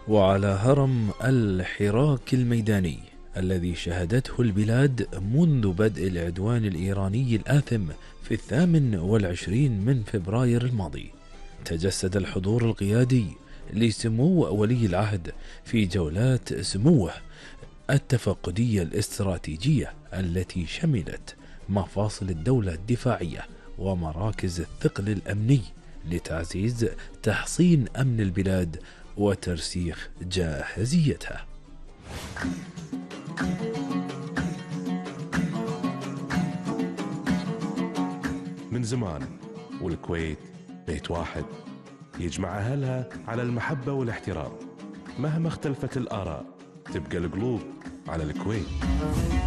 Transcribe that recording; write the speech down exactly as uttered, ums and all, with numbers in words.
وعلى هرم الحراك الميداني الذي شهدته البلاد منذ بدء العدوان الإيراني الآثم في الثامن والعشرين من فبراير الماضي، تجسد الحضور القيادي لسمو ولي العهد في جولات سموه التفقدية الاستراتيجية التي شملت مفاصل الدولة الدفاعية ومراكز الثقل الأمني لتعزيز تحصين أمن البلاد وترسيخ جاهزيتها. من زمان والكويت بيت واحد يجمع أهلها على المحبة والاحترام، مهما اختلفت الآراء تبقى القلوب على الكويت.